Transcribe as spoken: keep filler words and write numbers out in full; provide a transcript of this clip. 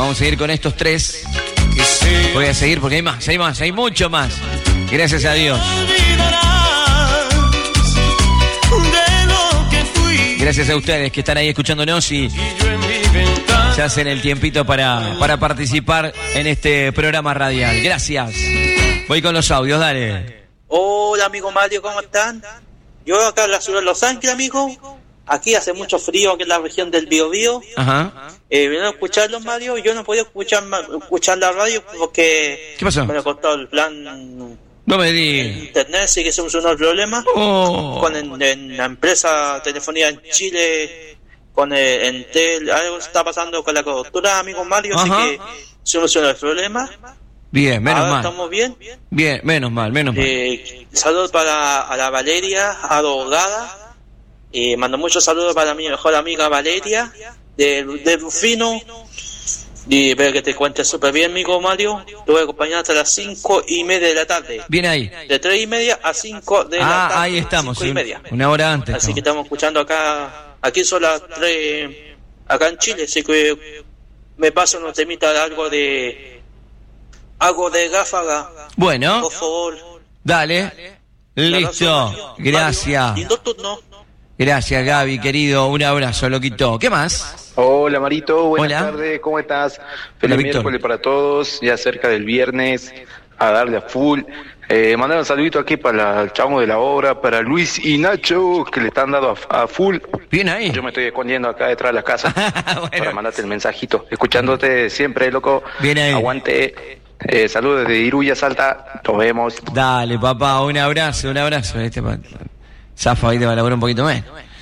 vamos a seguir con estos tres. Voy a seguir porque hay más, hay más, hay mucho más. Gracias a Dios. Gracias a ustedes que están ahí escuchándonos y se hacen el tiempito para, para participar en este programa radial. Gracias. Voy con los audios, dale. Hola, amigo Mario, ¿cómo están? Yo acá en la ciudad de Los Ángeles, amigo. Aquí hace mucho frío, aquí en la región del Biobío. Ajá. Eh, ¿Vieron a escucharlos, Mario? Yo no podía escuchar escuchar la radio porque... ¿Qué pasó? Me ha costado el plan... No me digas. Internet, sí que somos unos problemas. Oh. Con en, en la empresa telefonía en Chile, con el, Entel, algo está pasando con la cobertura, amigo Mario, Ajá. así que soluciona el problema. Bien, menos Ahora mal. estamos bien. Bien, menos mal, menos mal. Eh, saludos para a la Valeria, abogada. Eh, mando muchos saludos para mi mejor amiga Valeria, de, de Rufino. Y espero que te cuentes súper bien, amigo Mario. Te voy a acompañar hasta las cinco y media de la tarde. Bien ahí. De tres y media a cinco de ah, la tarde. ahí estamos, cinco y sí. media. Una hora antes. Así ¿no? que estamos escuchando acá. Aquí son las tres, acá en Chile. Así que me paso unos temitas de algo de. Algo de Gáfaga. Bueno. Por favor. Dale. Listo. Gracias. Lindo turno. Gracias, Gaby, querido. Un abrazo, loquito. ¿Qué más? Hola, Marito. Buenas Hola. tardes. ¿Cómo estás? Hola, Feliz Víctor. miércoles para todos. Ya cerca del viernes. A darle a full. Eh, mandar un saludito aquí para el chavo de la obra, para Luis y Nacho, que le están dando a, a full. Bien ahí. Yo me estoy escondiendo acá detrás de la casa Bueno. para mandarte el mensajito. Escuchándote siempre, loco. Bien ahí. Aguante. Eh, saludos desde Iruya, Salta. Nos vemos. Dale, papá, un abrazo, un abrazo. Este pa- Zafa ahí te va a laburar un poquito más.